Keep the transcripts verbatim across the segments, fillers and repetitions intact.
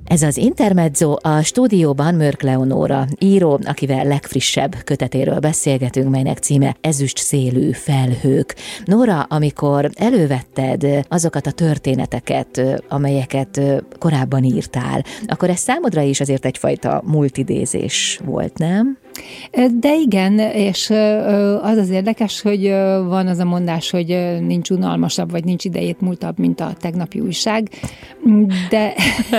Ez az Intermezzo, a stúdióban Mörk Leonóra, író, akivel legfrissebb kötetéről beszélgetünk, melynek címe Ezüst szélű felhők. Nóra, amikor elővetted azokat a történeteket, amelyeket korábban írtál, akkor ez számodra is azért egyfajta multidézés volt, nem? De igen, és az az érdekes, hogy van az a mondás, hogy nincs unalmasabb, vagy nincs idejét múltabb, mint a tegnapi újság, de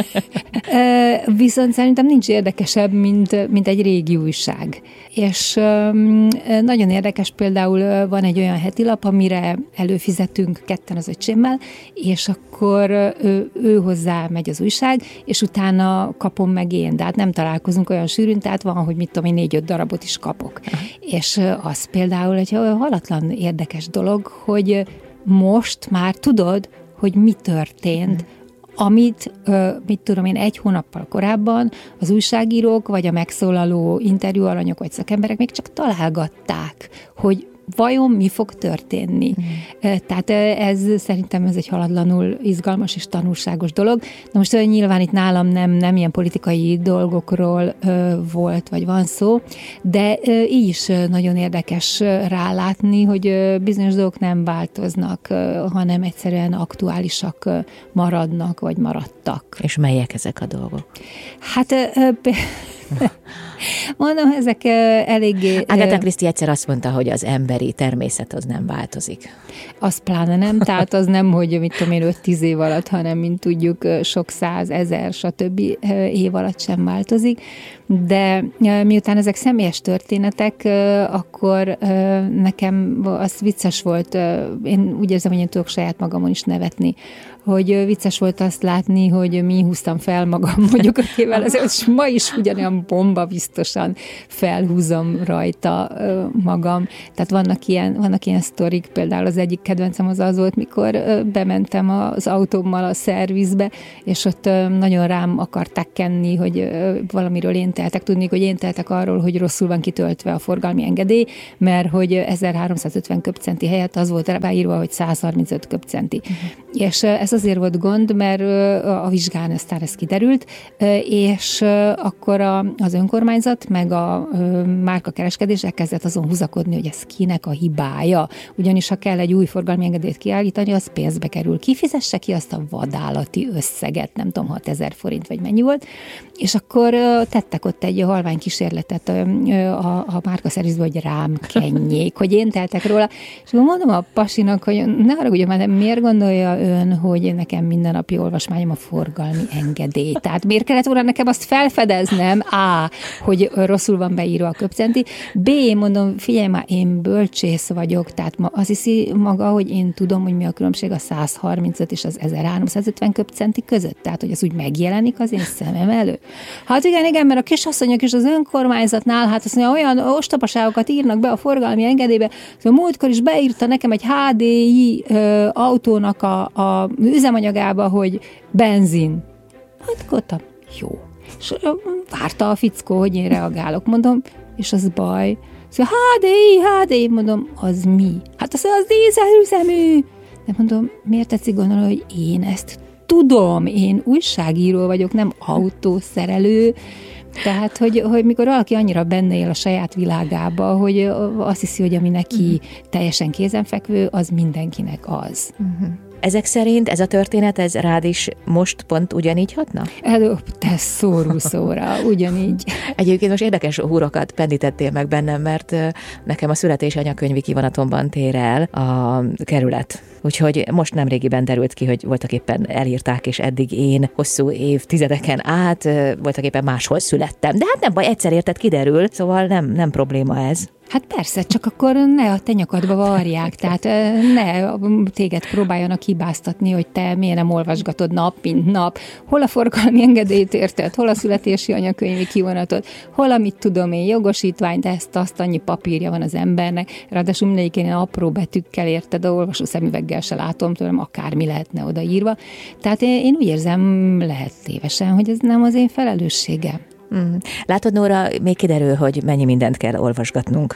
viszont szerintem nincs érdekesebb, mint, mint egy régi újság. És nagyon érdekes, például van egy olyan hetilap, amire előfizetünk ketten az öcsémmel, és akkor ő, ő hozzá megy az újság, és utána kapom meg én, de hát nem találkozunk olyan sűrűn, tehát van, hogy mit tudom én, négy-öt darabot is kapok. Aha. És az például egy halatlan érdekes dolog, hogy most már tudod, hogy mi történt, amit, mit tudom én, egy hónappal korábban az újságírók, vagy a megszólaló interjúalanyok, vagy szakemberek még csak találgatták, hogy vajon mi fog történni. Mm. Tehát ez szerintem ez egy haladlanul izgalmas és tanulságos dolog. Na most nyilván itt nálam nem, nem ilyen politikai dolgokról ö, volt, vagy van szó, de ö, így is nagyon érdekes rálátni, hogy ö, bizonyos dolgok nem változnak, ö, hanem egyszerűen aktuálisak ö, maradnak, vagy maradtak. És melyek ezek a dolgok? Hát ö, ö, mondom, ezek eléggé... Agatha Christie egyszer azt mondta, hogy az emberi természet az nem változik. Az pláne nem, tehát az nem, hogy mit tudom én, öt-tíz év alatt, hanem, mint tudjuk, sok száz, ezer, stb. Év alatt sem változik. De miután ezek személyes történetek, akkor nekem az vicces volt, én úgy érzem, hogy én tudok saját magamon is nevetni, hogy vicces volt azt látni, hogy mi húztam fel magam mondjuk öt évvel ezelőtt, és ma is ugyanolyan bomba biztosan felhúzom rajta magam. Tehát vannak ilyen, vannak ilyen sztorik, például az egyik kedvencem az az volt, mikor bementem az autómmal a szervizbe, és ott nagyon rám akarták kenni, hogy valamiről én teltek, tudni, hogy én teltek arról, hogy rosszul van kitöltve a forgalmi engedély, mert hogy ezerháromszázötven köbcenti helyett az volt beírva, hogy száz harmincöt köbcenti. Uh-huh. És ez azért volt gond, mert a vizsgán aztán ez kiderült, és akkor az önkormányzat meg a márkakereskedés elkezdett azon húzakodni, hogy ez kinek a hibája. Ugyanis ha kell egy új forgalmi engedélyt kiállítani, az pénzbe kerül. Kifizesse ki azt a vadállati összeget, nem tudom, hatezer forint vagy mennyi volt, és akkor tettek ott egy halvány kísérletet a, a márkaszervizbe, hogy rám kenjék, hogy én teltek róla, és akkor mondom a pasinak, hogy ne haragudjon már, de miért gondolja ön, hogy nekem minden napi olvasmányom a forgalmi engedély. Tehát miért kellett volna nekem azt felfedeznem? A, hogy rosszul van beírva a köbcenti. B, mondom, figyelj már, én bölcsész vagyok, tehát ma azt hiszi maga, hogy én tudom, hogy mi a különbség a száz harmincöt és az ezerháromszázötven köbcenti között. Tehát, hogy ez úgy megjelenik az én szemem elő. Hát igen, igen, mert a kisasszonyok is az önkormányzatnál, hát azt mondja, olyan ostobaságokat írnak be a forgalmi engedélybe. Szóval múltkor is beírta nekem egy há dé i ö, autónak a, a üzemanyagába, hogy benzin. Hát gondoltam, jó. És várta a fickó, hogy én reagálok, mondom, és az baj. Szóval há dé i, há dé i, mondom, az mi? Hát az az dízelüzemű. De mondom, miért tetszik gondolni, hogy én ezt tudom, én újságíró vagyok, nem autószerelő. Tehát, hogy, hogy mikor valaki annyira benne él a saját világába, hogy azt hiszi, hogy ami neki uh-huh. teljesen kézenfekvő, az mindenkinek az. Uh-huh. Ezek szerint ez a történet, ez rád is most pont ugyanígy hatna? Elő, te szórul szóra, ugyanígy. Egyébként most érdekes húrokat pendítettél meg bennem, mert nekem a születési anyakönyvi kivonatomban tér el a kerület. Úgyhogy most nemrégiben derült ki, hogy voltak éppen elírták, és eddig én hosszú évtizedeken át voltak éppen máshol születtem. De hát nem baj, egyszer érted, kiderül, szóval nem, nem probléma ez. Hát persze, csak akkor ne a te nyakadba varják, tehát ne téged próbáljanak hibáztatni, hogy te miért nem olvasgatod nap, mint nap. Hol a forgalmi engedélyt érted, hol a születési anyakönyvi kivonatot, hol a mit tudom én, jogosítvány, de ezt azt annyi papírja van az embernek, ráadásul mindegyik én apró betűkkel érted, a olvasó szemüveggel se látom tőlem, akármi lehetne odaírva. Tehát én, én úgy érzem, lehet tévesen, hogy ez nem az én felelősségem. Mm. Látod, Nóra, még kiderül, hogy mennyi mindent kell olvasgatnunk.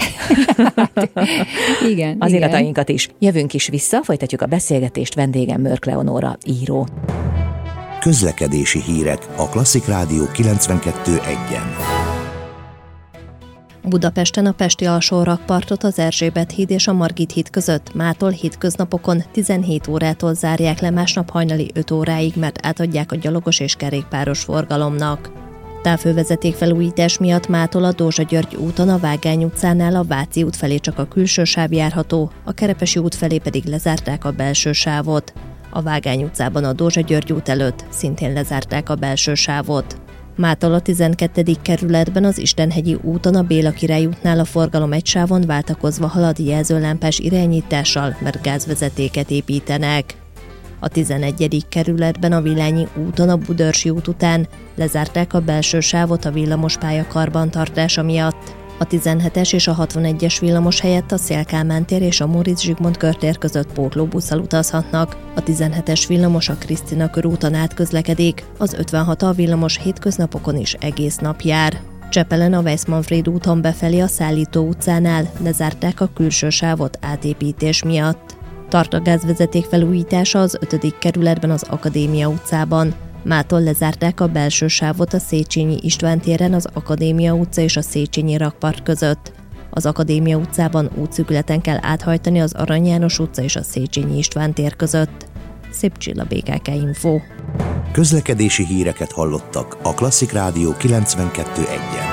Igen. Az igen. iratainkat is. Jövünk is vissza, folytatjuk a beszélgetést, vendégem Mörk Leonóra, író. Közlekedési hírek a Klasszik Rádió kilencvenkettő egyen. Budapesten a pesti alsórakpartot az Erzsébet híd és a Margit híd között mától hétköznapokon tizenhét órától zárják le, másnap hajnali öt óráig, mert átadják a gyalogos és kerékpáros forgalomnak. Távfővezeték felújítás miatt mától a Dózsa-György úton a Vágány utcánál a Váci út felé csak a külső sáv járható, a Kerepesi út felé pedig lezárták a belső sávot. A Vágány utcában a Dózsa-György út előtt szintén lezárták a belső sávot. Mától a tizenkettedik kerületben az Istenhegyi úton a Béla Király útnál a forgalom egy sávon váltakozva halad jelzőlámpás irányítással, mert gázvezetéket építenek. A tizenegyedik kerületben a Villányi úton a Budörsi út után lezárták a belső sávot a villamospálya karbantartása miatt. A tizenhetes és a hatvanegyes villamos helyett a Széll-Kálmán tér és a Móricz Zsigmond körtér között pótlóbusszal utazhatnak. A tizenhetes villamos a Krisztina körúton átközlekedik, az ötvenhat A villamos hétköznapokon is egész nap jár. Csepelen a Weiss-Manfréd úton befelé a Szállító utcánál lezárták a külső sávot átépítés miatt. Tart a gázvezeték felújítása az ötödik kerületben az Akadémia utcában. Mától lezárták a belső sávot a Széchenyi István téren az Akadémia utca és a Széchenyi rakpart között. Az Akadémia utcában útszűkületen kell áthajtani az Arany János utca és a Széchenyi István tér között. Szép Csilla, bé ká ká Info. Közlekedési híreket hallottak a Klasszik Rádió kilencvenkettő egyen.